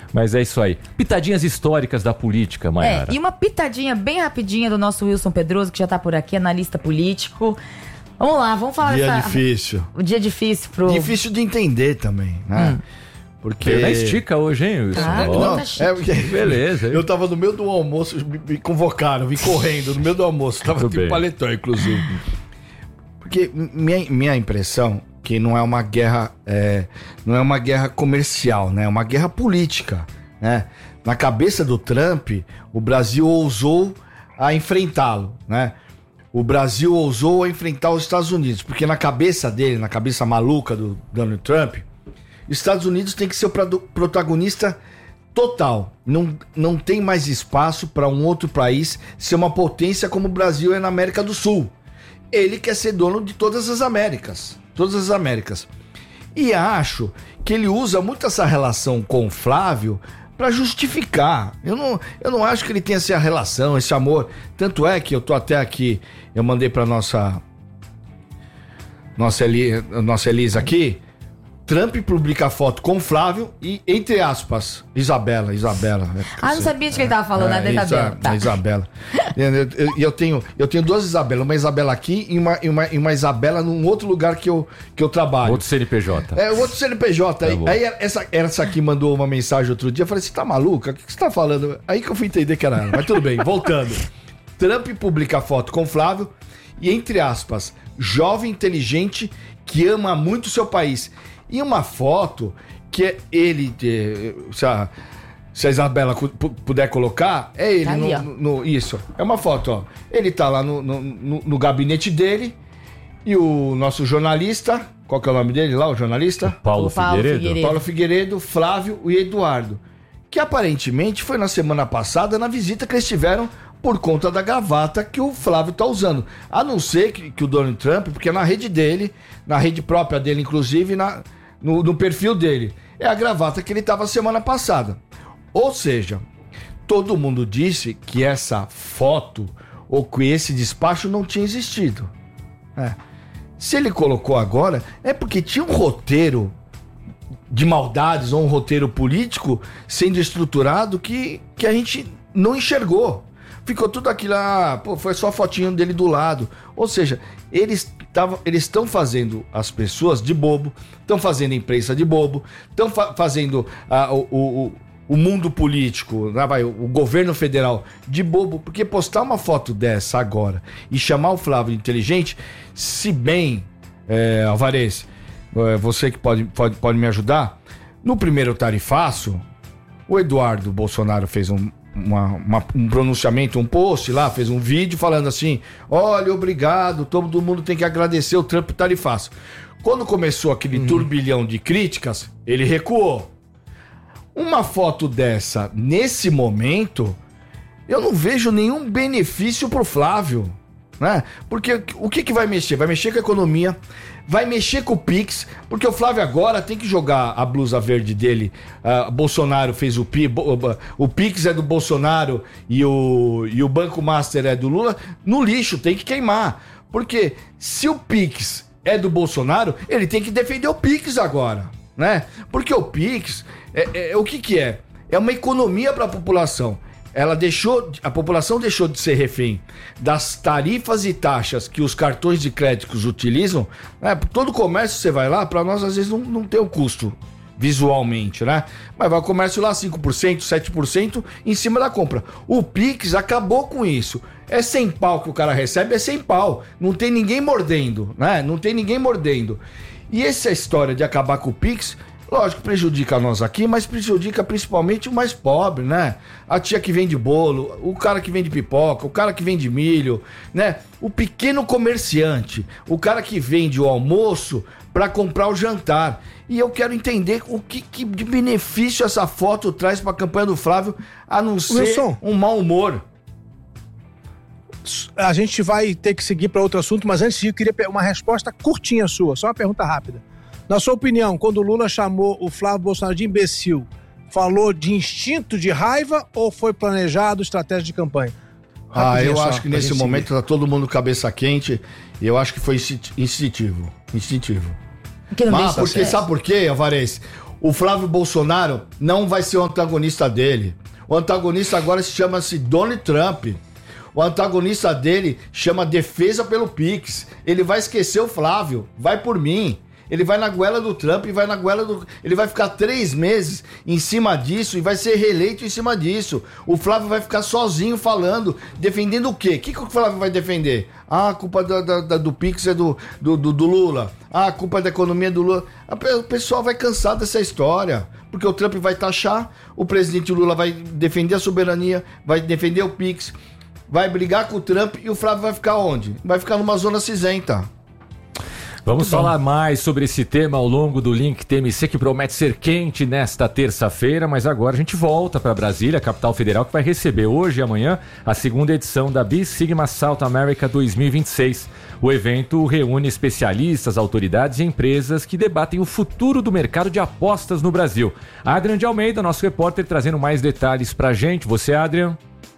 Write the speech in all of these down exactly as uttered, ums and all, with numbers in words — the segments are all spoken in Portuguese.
Mas é isso aí. Pitadinhas históricas da política, Mayara. É, e uma pitadinha bem rapidinha do nosso Wilson Pedroso, que já tá por aqui, analista político. Vamos lá, vamos falar Dia dessa... difícil. O dia difícil pro... Difícil de entender também, né? Hum. Porque... Veio na estica hoje, hein, Wilson? Ah, Ó, não, tá chique. é porque beleza. Hein? Eu tava no meio do almoço, me, me convocaram, vim correndo no meio do almoço. Tava Tudo tipo bem. paletó, inclusive. Porque minha, minha impressão que não é uma guerra, é, não é uma guerra comercial, né? É uma guerra política, né? Na cabeça do Trump, o Brasil ousou a enfrentá-lo, né? O Brasil ousou a enfrentar os Estados Unidos, porque na cabeça dele, na cabeça maluca do Donald Trump, Estados Unidos tem que ser o protagonista total. Não, não tem mais espaço para um outro país ser uma potência como o Brasil é na América do Sul. Ele quer ser dono de todas as Américas. Todas as Américas. E acho que ele usa muito essa relação com o Flávio para justificar. Eu não, eu não acho que ele tenha essa relação, esse amor. Tanto é que eu tô até aqui, eu mandei para nossa nossa, Eli, nossa Elisa aqui. Trump publica foto com Flávio e, entre aspas, Isabela, Isabela. Ah, não sabia de quem ele tava falando, né? É, Da Isa, Isabela. Tá. Isabela. E eu, eu, eu, tenho, eu tenho duas Isabelas, uma Isabela aqui e uma, e uma, e uma Isabela num outro lugar que eu, que eu trabalho. Outro C N P J. É, o outro C N P J. É aí aí essa, essa aqui mandou uma mensagem outro dia, eu falei, você tá maluca? O que você tá falando? Aí que eu fui entender que era ela, mas tudo bem, voltando. Trump publica foto com Flávio e, entre aspas, jovem inteligente que ama muito o seu país. E uma foto que ele, se a, se a Isabela puder colocar, é ele Tá ali, no, no, isso, é uma foto, ó. Ele tá lá no, no, no, no gabinete dele e o nosso jornalista, qual que é o nome dele lá, o jornalista? Paulo, O Paulo Figueiredo. Figueiredo. Paulo Figueiredo, Flávio e Eduardo, que aparentemente foi na semana passada na visita que eles tiveram por conta da gravata que o Flávio tá usando. A não ser que, que o Donald Trump, porque na rede dele, na rede própria dele, inclusive, na, no, no perfil dele, é a gravata que ele tava semana passada. Ou seja, todo mundo disse que essa foto ou que esse despacho não tinha existido. É. Se ele colocou agora, é porque tinha um roteiro de maldades ou um roteiro político sendo estruturado que, que a gente não enxergou. Ficou tudo aquilo lá, pô, foi só a fotinho dele do lado. Ou seja, eles eles estão fazendo as pessoas de bobo, estão fazendo a imprensa de bobo, estão fa- fazendo ah, o, o, o mundo político, né, vai, o governo federal de bobo, porque postar uma foto dessa agora e chamar o Flávio de inteligente, se bem, é, Alvarez, é, você que pode, pode, pode me ajudar, no primeiro tarifaço, o Eduardo Bolsonaro fez um Uma, uma, um pronunciamento, um post lá, fez um vídeo falando assim, olha, obrigado, todo mundo tem que agradecer o Trump tarifaço. Quando começou aquele uhum. turbilhão de críticas, ele recuou. Uma foto dessa, nesse momento, eu não vejo nenhum benefício pro Flávio, né? Porque o que que vai mexer? Vai mexer com a economia, vai mexer com o Pix, porque o Flávio agora tem que jogar a blusa verde dele. Uh, Bolsonaro fez o Pix, o Pix é do Bolsonaro e o, e o Banco Master é do Lula, no lixo, tem que queimar. Porque se o Pix é do Bolsonaro, ele tem que defender o Pix agora, né? Porque o Pix, é, é, é, o que que é? É uma economia para a população. Ela deixou, a população deixou de ser refém das tarifas e taxas que os cartões de crédito utilizam, né? Todo comércio você vai lá, para nós às vezes não, não tem o custo visualmente, né? Mas vai o comércio lá cinco por cento, sete por cento em cima da compra. O Pix acabou com isso. É cem pau que o cara recebe, é cem pau. Não tem ninguém mordendo, né? Não tem ninguém mordendo. E essa história de acabar com o Pix, lógico, prejudica nós aqui, mas prejudica principalmente o mais pobre, né? A tia que vende bolo, o cara que vende pipoca, o cara que vende milho, né? O pequeno comerciante, o cara que vende o almoço para comprar o jantar. E eu quero entender o que, que de benefício essa foto traz para a campanha do Flávio, a não ser Wilson, um mau humor. A gente vai ter que seguir para outro assunto, mas antes eu queria uma resposta curtinha sua, só uma pergunta rápida. Na sua opinião, quando o Lula chamou o Flávio Bolsonaro de imbecil, falou de instinto de raiva ou foi planejado, estratégia de campanha? Ah, Rapidinho eu só, acho que pra nesse gente momento seguir. tá todo mundo cabeça quente e eu acho que foi instintivo. Instintivo. Que não Ah, deixa porque de ser. sabe por quê, Alvarez? O Flávio Bolsonaro não vai ser o antagonista dele. O antagonista agora se chama-se Donald Trump. O antagonista dele chama Defesa pelo Pix. Ele vai esquecer o Flávio. Vai por mim. Ele vai na goela do Trump e vai na goela do... Ele vai ficar três meses em cima disso e vai ser reeleito em cima disso. O Flávio vai ficar sozinho falando, defendendo o quê? O que, que o Flávio vai defender? Ah, a culpa da, da, do Pix é do, do, do, do Lula. Ah, a culpa é da economia do Lula. O pessoal vai cansar dessa história. Porque o Trump vai taxar, o presidente Lula vai defender a soberania, vai defender o Pix, vai brigar com o Trump e o Flávio vai ficar onde? Vai ficar numa zona cinzenta. Vamos falar mais sobre esse tema ao longo do Link T M C, que promete ser quente nesta terça-feira, mas agora a gente volta para Brasília, capital federal, que vai receber hoje e amanhã a segunda edição da B Sigma South America dois mil e vinte e seis. O evento reúne especialistas, autoridades e empresas que debatem o futuro do mercado de apostas no Brasil. Adrian de Almeida, nosso repórter, trazendo mais detalhes para a gente. Você, Adrian?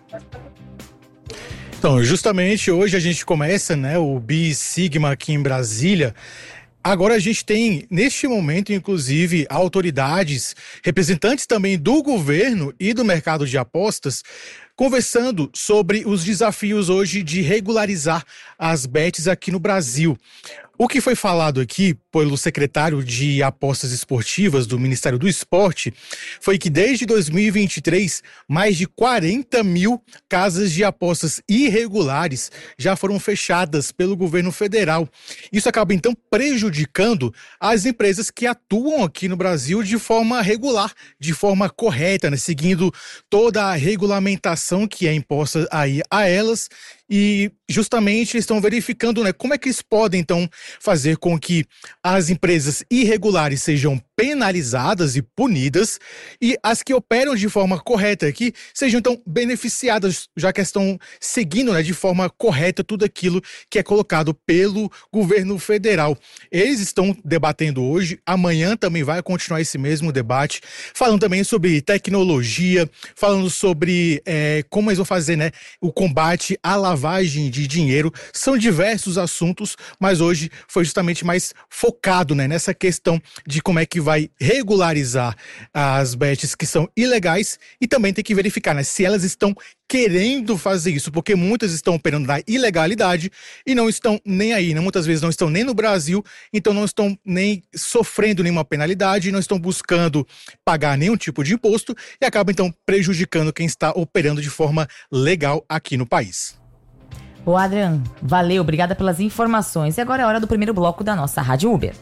Então, justamente hoje a gente começa, né, o B Sigma aqui em Brasília. Agora a gente tem, neste momento, inclusive, autoridades, representantes também do governo e do mercado de apostas, conversando sobre os desafios hoje de regularizar as bets aqui no Brasil. O que foi falado aqui pelo secretário de Apostas Esportivas do Ministério do Esporte foi que desde dois mil e vinte e três, mais de quarenta mil casas de apostas irregulares já foram fechadas pelo governo federal. Isso acaba então prejudicando as empresas que atuam aqui no Brasil de forma regular, de forma correta, né? Seguindo toda a regulamentação que é imposta aí a elas. E justamente estão verificando, né, como é que eles podem, então, fazer com que as empresas irregulares sejam penalizadas e punidas e as que operam de forma correta aqui sejam, então, beneficiadas, já que estão seguindo, né, de forma correta tudo aquilo que é colocado pelo governo federal. Eles estão debatendo hoje, amanhã também vai continuar esse mesmo debate, falando também sobre tecnologia, falando sobre é, como eles vão fazer, né, o combate à lavagem de dinheiro. São diversos assuntos, mas hoje foi justamente mais focado, né, nessa questão de como é que vai regularizar as bets que são ilegais e também tem que verificar, né, se elas estão querendo fazer isso, porque muitas estão operando na ilegalidade e não estão nem aí, né? Muitas vezes não estão nem no Brasil, então não estão nem sofrendo nenhuma penalidade, não estão buscando pagar nenhum tipo de imposto e acaba então prejudicando quem está operando de forma legal aqui no país. Ô Adrian, valeu, obrigada pelas informações. E agora é a hora do primeiro bloco da nossa Rádio Uber.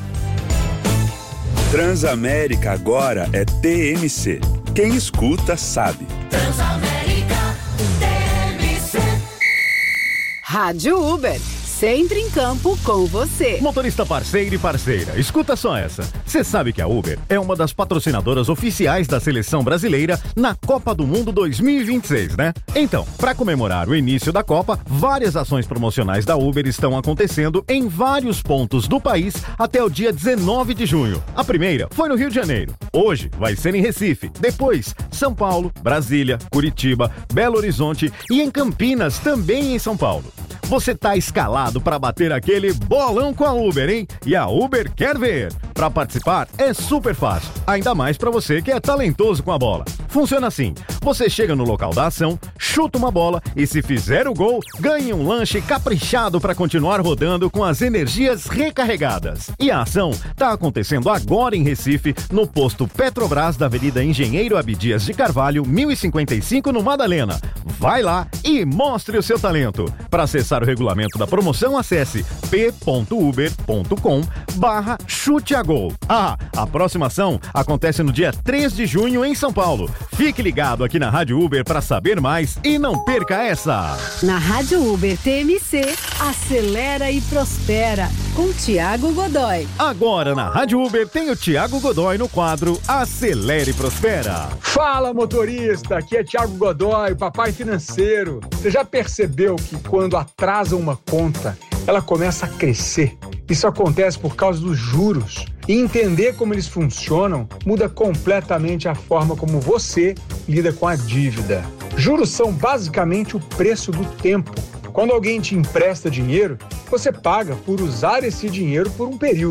Transamérica agora é T M C. Quem escuta sabe. Transamérica T M C. Rádio Uber. Sempre em campo com você. Motorista parceiro e parceira, escuta só essa. Você sabe que a Uber é uma das patrocinadoras oficiais da seleção brasileira na Copa do Mundo dois mil e vinte e seis, né? Então, para comemorar o início da Copa, várias ações promocionais da Uber estão acontecendo em vários pontos do país até o dia dezenove de junho. A primeira foi no Rio de Janeiro. Hoje vai ser em Recife. Depois, São Paulo, Brasília, Curitiba, Belo Horizonte e em Campinas, também em São Paulo. Você tá escalado para bater aquele bolão com a Uber, hein? E a Uber quer ver. Para participar é super fácil, ainda mais para você que é talentoso com a bola. Funciona assim: você chega no local da ação, chuta uma bola e se fizer o gol, ganha um lanche caprichado para continuar rodando com as energias recarregadas. E a ação tá acontecendo agora em Recife, no posto Petrobras da Avenida Engenheiro Abdias de Carvalho, mil e cinquenta e cinco no Madalena. Vai lá e mostre o seu talento. Para acessar o regulamento da promoção, acesse p.uber.com barra chute a gol. Ah, a próxima ação acontece no dia três de junho em São Paulo. Fique ligado aqui na Rádio Uber para saber mais e não perca essa. Na Rádio Uber T M C, acelera e prospera com Tiago Godoy. Agora na Rádio Uber tem o Tiago Godoy no quadro Acelera e Prospera. Fala, motorista, aqui é Tiago Godoy, papai financeiro. Você já percebeu que quando atrasa uma conta, ela começa a crescer? Isso acontece por causa dos juros. E entender como eles funcionam muda completamente a forma como você lida com a dívida. Juros são basicamente o preço do tempo. Quando alguém te empresta dinheiro, você paga por usar esse dinheiro por um período.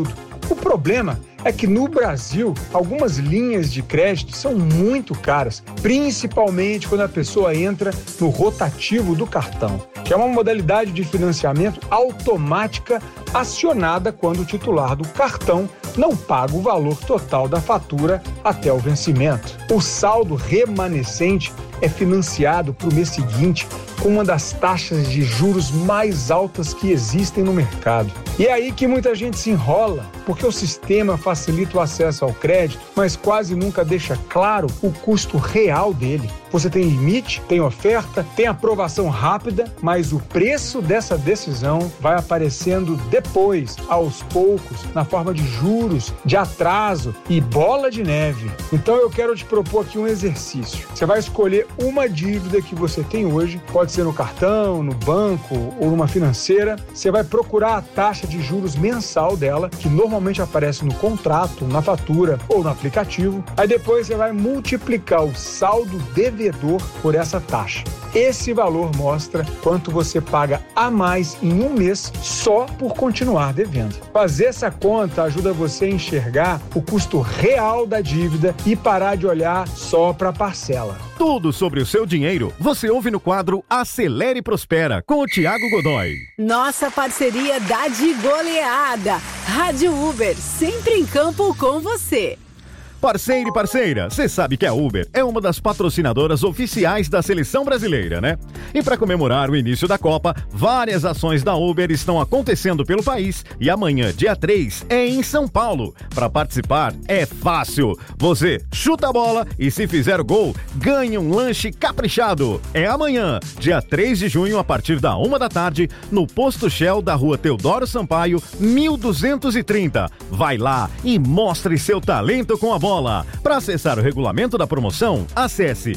O problema é que no Brasil, algumas linhas de crédito são muito caras, principalmente quando a pessoa entra no rotativo do cartão, que é uma modalidade de financiamento automática acionada quando o titular do cartão não paga o valor total da fatura até o vencimento. O saldo remanescente é financiado para o mês seguinte com uma das taxas de juros mais altas que existem no mercado. E é aí que muita gente se enrola, porque o sistema facilita o acesso ao crédito, mas quase nunca deixa claro o custo real dele. Você tem limite, tem oferta, tem aprovação rápida, mas o preço dessa decisão vai aparecendo depois, aos poucos, na forma de juros, de atraso e bola de neve. Então eu quero te propor aqui um exercício. Você vai escolher uma dívida que você tem hoje, pode ser no cartão, no banco ou numa financeira. Você vai procurar a taxa de juros mensal dela, que normalmente aparece no contrato, na fatura ou no aplicativo. Aí depois você vai multiplicar o saldo devedor por essa taxa. Esse valor mostra quanto você paga a mais em um mês só por continuar devendo. Fazer essa conta ajuda você a enxergar o custo real da dívida e parar de olhar só para a parcela. Tudo sobre o seu dinheiro você ouve no quadro Acelere e Prospera com o Tiago Godoy. Nossa parceria dá de goleada. Rádio Uber, sempre em campo com você. Parceiro e parceira, você sabe que a Uber é uma das patrocinadoras oficiais da seleção brasileira, né? E para comemorar o início da Copa, várias ações da Uber estão acontecendo pelo país e amanhã, dia três, é em São Paulo. Para participar é fácil. Você chuta a bola e se fizer o gol, ganha um lanche caprichado. É amanhã, dia três de junho, a partir da uma da tarde, no Posto Shell da Rua Teodoro Sampaio, mil duzentos e trinta. Vai lá e mostre seu talento com a bola. Para acessar o regulamento da promoção, acesse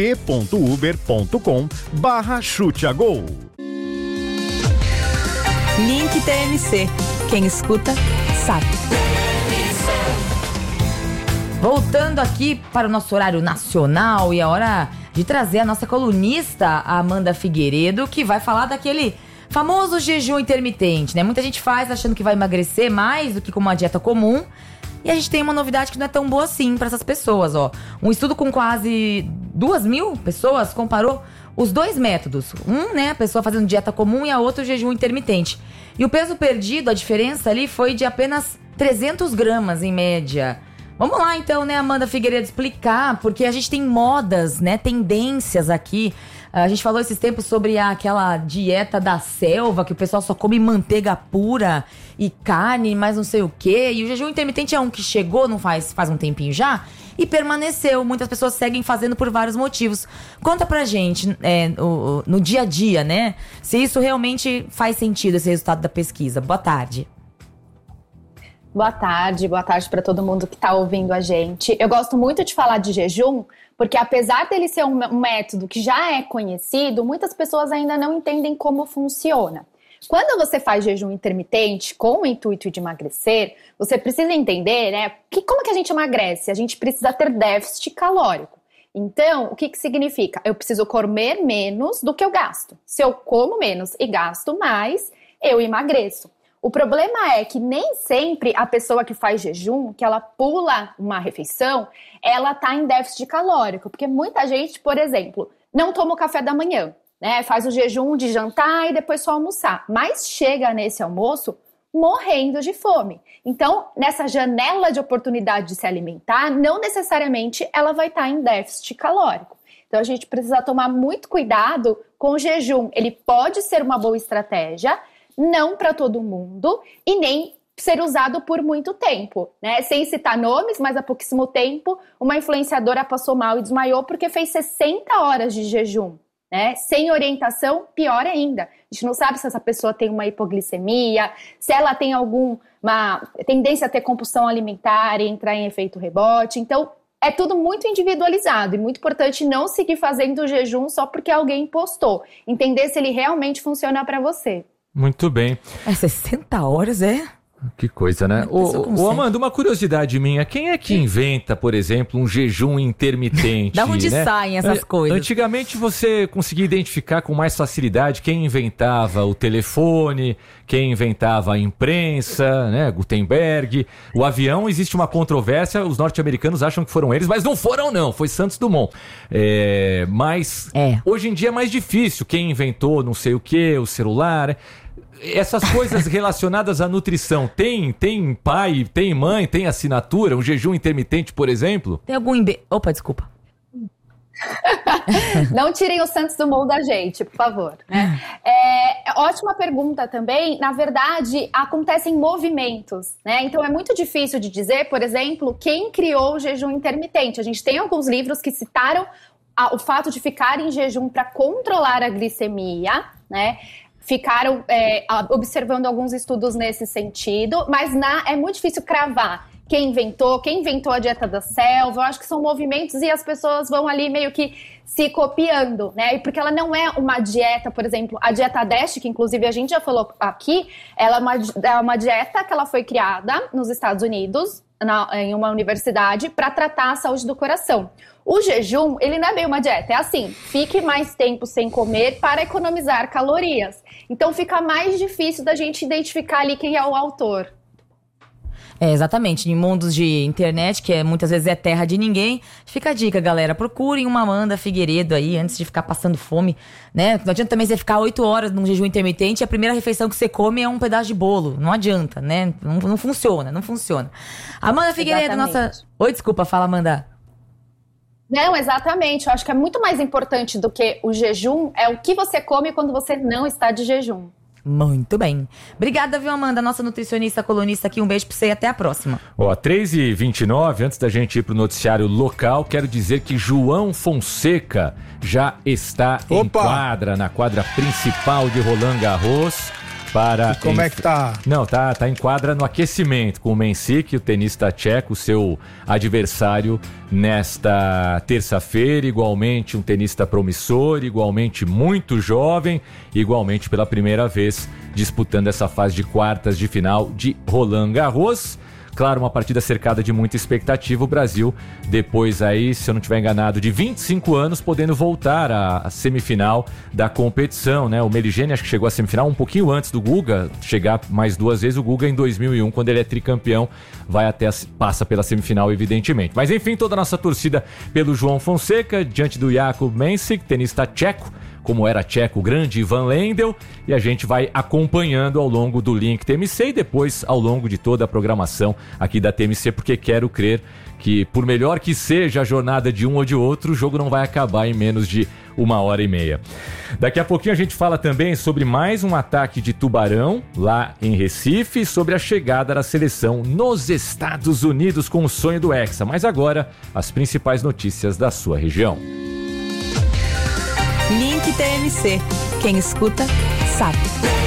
p.uber.com barra chute a gol. Link T M C. Quem escuta, sabe. Voltando aqui para o nosso horário nacional e a hora de trazer a nossa colunista, a Amanda Figueiredo, que vai falar daquele famoso jejum intermitente, né? Muita gente faz achando que vai emagrecer mais do que com uma dieta comum. E a gente tem uma novidade que não é tão boa assim para essas pessoas, ó. Um estudo com quase duas mil pessoas comparou os dois métodos. Um, né, a pessoa fazendo dieta comum e a outra o jejum intermitente. E o peso perdido, a diferença ali foi de apenas trezentos gramas em média. Vamos lá então, né, Amanda Figueiredo, explicar, porque a gente tem modas, né, tendências aqui. A gente falou esses tempos sobre a, aquela dieta da selva, que o pessoal só come manteiga pura e carne, mais não sei o quê. E o jejum intermitente é um que chegou, não faz, faz um tempinho já, e permaneceu. Muitas pessoas seguem fazendo por vários motivos. Conta pra gente, é, o, no dia a dia, né, se isso realmente faz sentido, esse resultado da pesquisa. Boa tarde. Boa tarde, boa tarde para todo mundo que está ouvindo a gente. Eu gosto muito de falar de jejum, porque apesar dele ser um, um método que já é conhecido, muitas pessoas ainda não entendem como funciona. Quando você faz jejum intermitente com o intuito de emagrecer, você precisa entender, né, que como que a gente emagrece? A gente precisa ter déficit calórico. Então, o que que significa? Eu preciso comer menos do que eu gasto. Se eu como menos e gasto mais, eu emagreço. O problema é que nem sempre a pessoa que faz jejum, que ela pula uma refeição, ela tá em déficit calórico. Porque muita gente, por exemplo, não toma o café da manhã, né? Faz o jejum de jantar e depois só almoçar. Mas chega nesse almoço morrendo de fome. Então, nessa janela de oportunidade de se alimentar, não necessariamente ela vai estar em déficit calórico. Então, a gente precisa tomar muito cuidado com o jejum. Ele pode ser uma boa estratégia, não para todo mundo e nem ser usado por muito tempo, né? Sem citar nomes, mas há pouquíssimo tempo, uma influenciadora passou mal e desmaiou porque fez sessenta horas de jejum, né? Sem orientação, pior ainda. A gente não sabe se essa pessoa tem uma hipoglicemia, se ela tem alguma tendência a ter compulsão alimentar e entrar em efeito rebote. Então, é tudo muito individualizado e muito importante não seguir fazendo o jejum só porque alguém postou. Entender se ele realmente funciona para você. Muito bem. É sessenta horas, é? Que coisa, né? Ô, ô, Amanda, uma curiosidade minha. Quem é que inventa, por exemplo, um jejum intermitente? Da onde né? saem essas An- coisas? Antigamente você conseguia identificar com mais facilidade quem inventava o telefone, quem inventava a imprensa, né? Gutenberg. O avião, existe uma controvérsia, os norte-americanos acham que foram eles, mas não foram não, foi Santos Dumont. É, mas é. hoje em dia é mais difícil. Quem inventou não sei o que, o celular... né? Essas coisas relacionadas à nutrição, tem, tem pai, tem mãe, tem assinatura, um jejum intermitente, por exemplo? Tem algum... Imbe... Opa, desculpa. Não tirem o Santos Dumont da gente, por favor. Né? É, ótima pergunta também. Na verdade, acontecem movimentos, né? Então é muito difícil de dizer, por exemplo, quem criou o jejum intermitente. A gente tem alguns livros que citaram a, o fato de ficar em jejum para controlar a glicemia, né? Ficaram é, observando alguns estudos nesse sentido, mas na, é muito difícil cravar quem inventou, quem inventou a dieta da selva. Eu acho que são movimentos e as pessoas vão ali meio que se copiando, né? Porque ela não é uma dieta, por exemplo, a dieta DASH, que inclusive a gente já falou aqui, ela é uma, é uma dieta que ela foi criada nos Estados Unidos, na, em uma universidade, para tratar a saúde do coração. O jejum, ele não é bem uma dieta, é assim, fique mais tempo sem comer para economizar calorias. Então fica mais difícil da gente identificar ali quem é o autor. É, exatamente, em mundos de internet, que é, muitas vezes é terra de ninguém, fica a dica, galera, procurem uma Amanda Figueiredo aí, antes de ficar passando fome, né? Não adianta também você ficar oito horas num jejum intermitente e a primeira refeição que você come é um pedaço de bolo, não adianta, né? Não, não funciona, não funciona. Amanda Figueiredo, Exatamente. nossa... Oi, desculpa, fala, Amanda. Não, exatamente. Eu acho que é muito mais importante do que o jejum é o que você come quando você não está de jejum. Muito bem. Obrigada, viu, Amanda? Nossa nutricionista, colunista aqui. Um beijo pra você e até a próxima. Ó, três e vinte e nove, antes da gente ir pro noticiário local, quero dizer que João Fonseca já está Opa. em quadra, na quadra principal de Roland Garros. Para E como é que tá? Não, tá, tá em quadra no aquecimento com o Mensik, o tenista tcheco, seu adversário nesta terça-feira, igualmente um tenista promissor, igualmente muito jovem, igualmente pela primeira vez disputando essa fase de quartas de final de Roland Garros. Claro, uma partida cercada de muita expectativa. O Brasil, depois aí, se eu não estiver enganado, de vinte e cinco anos, podendo voltar à, à semifinal da competição, né? O Meligeni acho que chegou à semifinal um pouquinho antes do Guga chegar mais duas vezes. O Guga em dois mil e um, quando ele é tricampeão, vai até a, passa pela semifinal, evidentemente. Mas enfim, toda a nossa torcida pelo João Fonseca, diante do Jakub Mensik, tenista tcheco, como era tcheco, o grande Ivan Lendl, e a gente vai acompanhando ao longo do Link T M C e depois ao longo de toda a programação aqui da T M C, porque quero crer que, por melhor que seja a jornada de um ou de outro, o jogo não vai acabar em menos de uma hora e meia. Daqui a pouquinho a gente fala também sobre mais um ataque de tubarão lá em Recife, sobre a chegada da seleção nos Estados Unidos com o sonho do Hexa. Mas agora, as principais notícias da sua região. Link T M C. Quem escuta, sabe.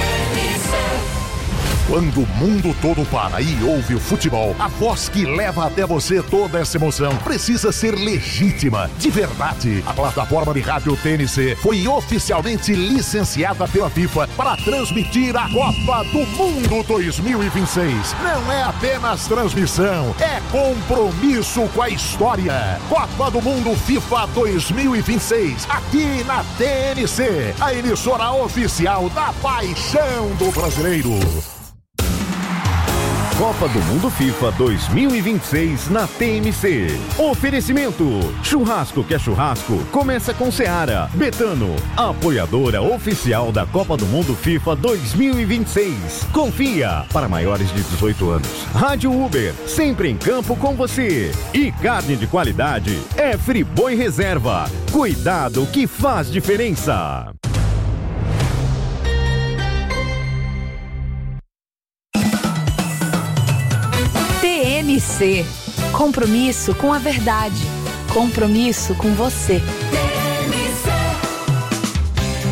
Quando o mundo todo para e ouve o futebol, a voz que leva até você toda essa emoção precisa ser legítima, de verdade. A plataforma de rádio T N C foi oficialmente licenciada pela FIFA para transmitir a Copa do Mundo dois mil e vinte e seis. Não é apenas transmissão, é compromisso com a história. Copa do Mundo FIFA dois mil e vinte e seis, aqui na T N C, a emissora oficial da paixão do brasileiro. Copa do Mundo FIFA dois mil e vinte e seis na T M C. Oferecimento: churrasco que é churrasco, começa com Seara. Betano, apoiadora oficial da Copa do Mundo FIFA dois mil e vinte e seis. Confia, para maiores de dezoito anos. Rádio Uber, sempre em campo com você. E carne de qualidade é Friboi Reserva. Cuidado que faz diferença. T M C. Compromisso com a verdade. Compromisso com você.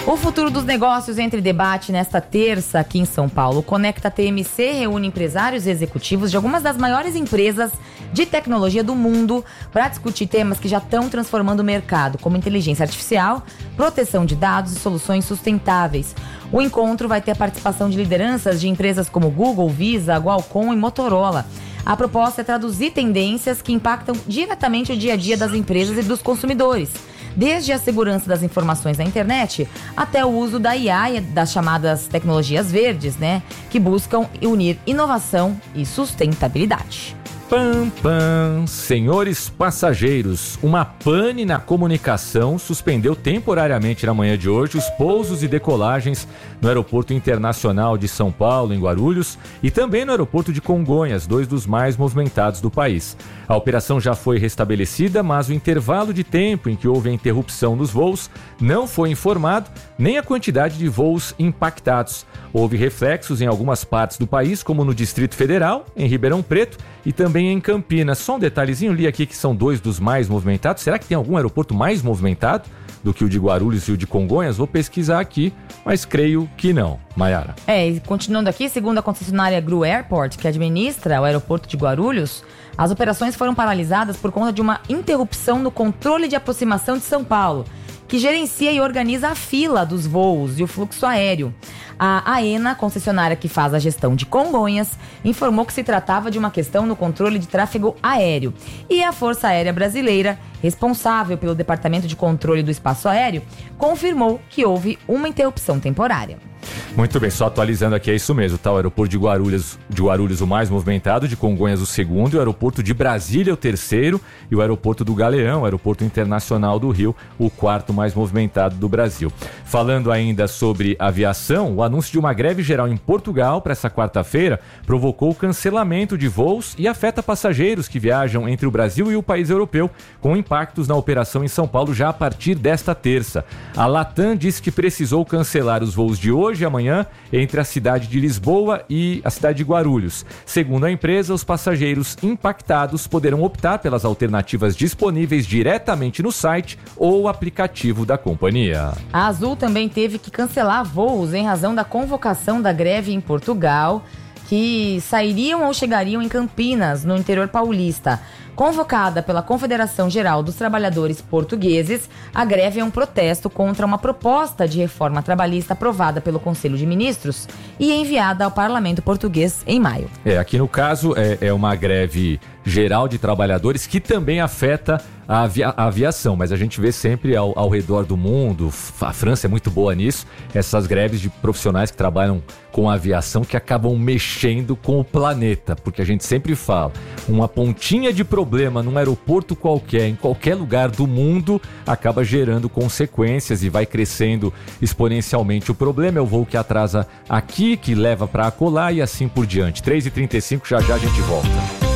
O futuro dos negócios entra em debate nesta terça aqui em São Paulo. O Conecta T M C reúne empresários e executivos de algumas das maiores empresas de tecnologia do mundo para discutir temas que já estão transformando o mercado, como inteligência artificial, proteção de dados e soluções sustentáveis. O encontro vai ter a participação de lideranças de empresas como Google, Visa, Qualcomm e Motorola. A proposta é traduzir tendências que impactam diretamente o dia a dia das empresas e dos consumidores. Desde a segurança das informações na internet até o uso da I A e das chamadas tecnologias verdes, né? Que buscam unir inovação e sustentabilidade. Pam, pam. Senhores passageiros, uma pane na comunicação suspendeu temporariamente na manhã de hoje os pousos e decolagens no Aeroporto Internacional de São Paulo, em Guarulhos, e também no Aeroporto de Congonhas, dois dos mais movimentados do país. A operação já foi restabelecida, mas o intervalo de tempo em que houve a interrupção dos voos não foi informado, nem a quantidade de voos impactados. Houve reflexos em algumas partes do país, como no Distrito Federal, em Ribeirão Preto e também em Campinas. Só um detalhezinho, li aqui que são dois dos mais movimentados. Será que tem algum aeroporto mais movimentado do que o de Guarulhos e o de Congonhas? Vou pesquisar aqui, mas creio que não. Maiara. É, e continuando aqui, segundo a concessionária Gru Airport, que administra o aeroporto de Guarulhos, as operações foram paralisadas por conta de uma interrupção no controle de aproximação de São Paulo, que gerencia e organiza a fila dos voos e o fluxo aéreo. A AENA, concessionária que faz a gestão de Congonhas, informou que se tratava de uma questão no controle de tráfego aéreo. E a Força Aérea Brasileira, responsável pelo Departamento de Controle do Espaço Aéreo, confirmou que houve uma interrupção temporária. Muito bem, só atualizando aqui, é isso mesmo, tá? O aeroporto de Guarulhos, de Guarulhos o mais movimentado, de Congonhas o segundo, e o aeroporto de Brasília o terceiro, e o aeroporto do Galeão, o aeroporto internacional do Rio, o quarto mais movimentado do Brasil. Falando ainda sobre aviação, o anúncio de uma greve geral em Portugal para essa quarta-feira provocou o cancelamento de voos e afeta passageiros que viajam entre o Brasil e o país europeu, com impactos na operação em São Paulo já a partir desta terça. A Latam disse que precisou cancelar os voos de hoje e amanhã entre a cidade de Lisboa e a cidade de Guarulhos. Segundo a empresa, os passageiros impactados poderão optar pelas alternativas disponíveis diretamente no site ou aplicativo da companhia. A Azul também teve que cancelar voos em razão da convocação da greve em Portugal, que sairiam ou chegariam em Campinas, no interior paulista. Convocada pela Confederação Geral dos Trabalhadores Portugueses, a greve é um protesto contra uma proposta de reforma trabalhista aprovada pelo Conselho de Ministros e enviada ao Parlamento Português em maio. É, aqui no caso é, é uma greve geral de trabalhadores que também afeta a, avia- a aviação, mas a gente vê sempre ao, ao redor do mundo, a França é muito boa nisso, essas greves de profissionais que trabalham com a aviação que acabam mexendo com o planeta, porque a gente sempre fala, uma pontinha de problema num aeroporto qualquer, em qualquer lugar do mundo, acaba gerando consequências e vai crescendo exponencialmente. O problema é o voo que atrasa aqui, que leva para acolá e assim por diante. três e trinta e cinco, já já a gente volta.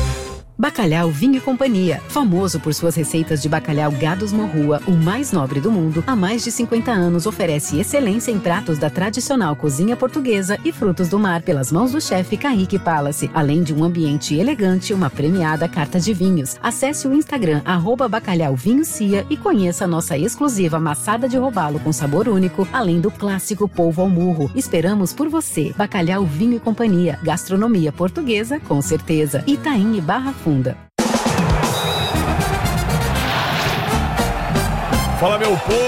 Bacalhau Vinho e Companhia, famoso por suas receitas de bacalhau Gados Morrua, o mais nobre do mundo, há mais de cinquenta anos oferece excelência em pratos da tradicional cozinha portuguesa e frutos do mar pelas mãos do chefe Kaique Palace, além de um ambiente elegante, uma premiada carta de vinhos. Acesse o Instagram arroba Bacalhau Vinho Cia e conheça a nossa exclusiva maçada de robalo com sabor único, além do clássico polvo ao murro. Esperamos por você. Bacalhau Vinho e Companhia, gastronomia portuguesa com certeza. Itaim e Barra Funda. Fala, meu povo!